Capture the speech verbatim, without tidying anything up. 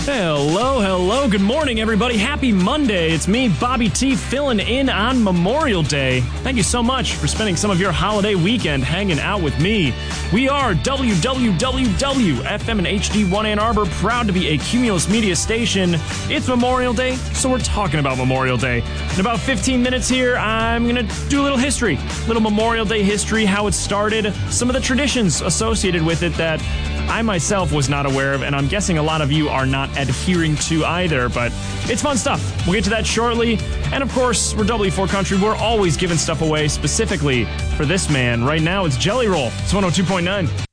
Hello, hello, good morning, everybody. Happy Monday. It's me, Bobby T, filling in on Memorial Day. Thank you so much for spending some of your holiday weekend hanging out with me. We are W W W W, F M and H D one Ann Arbor, proud to be a Cumulus Media station. It's Memorial Day, so we're talking about Memorial Day. In about fifteen minutes here, I'm going to do a little history, little Memorial Day history, how it started, some of the traditions associated with it that I myself was not aware of, and I'm guessing a lot of you are not adhering to either, but it's fun stuff. We'll get to that shortly. And of course, we're W four Country. We're always giving stuff away specifically for this man. Right now, it's Jelly Roll. It's one oh two point nine.